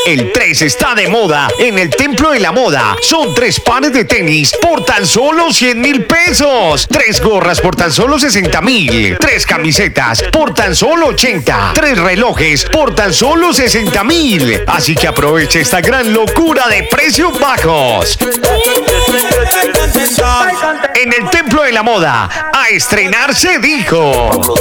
El 3 está de moda en el Templo de la Moda. Son 3 pares de tenis por tan solo 100.000 pesos. 3 gorras por tan solo 60.000. 3 camisetas por tan solo 80. 3 relojes por tan solo 60.000. Así que aprovecha esta gran locura de precios bajos. En el Templo de la Moda, a estrenar se dijo.